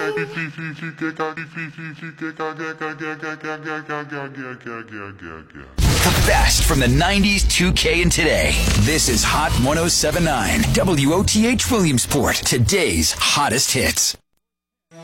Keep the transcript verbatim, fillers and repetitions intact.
The best from the nineties, two K, and today. This is Hot ten seventy-nine, W O T H Williamsport, today's hottest hits.